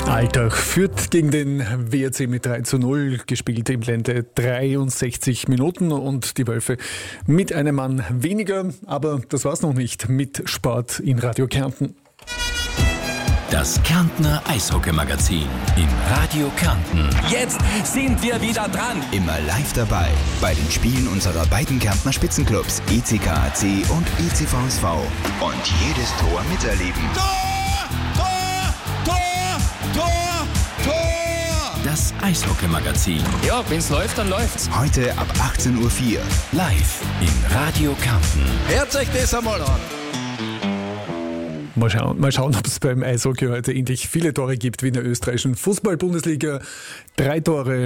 Altach führt gegen den WRC mit 3:0, gespielt im Lände 63 Minuten und die Wölfe mit einem Mann weniger. Aber das war's noch nicht mit Sport in Radio Kärnten. Das Kärntner Eishockey-Magazin in Radio Kärnten. Jetzt sind wir wieder dran. Immer live dabei bei den Spielen unserer beiden Kärntner Spitzenclubs ECKAC und ECVSV. Und jedes Tor miterleben. Tor! Tor! Tor! Tor! Tor! Das Eishockey-Magazin. Ja, wenn's läuft, dann läuft's. Heute ab 18:04 Uhr. Live in Radio Kärnten. Hört euch das einmal an. Mal schauen, ob es beim Eishockey heute endlich viele Tore gibt wie in der österreichischen Fußball-Bundesliga. 3 Tore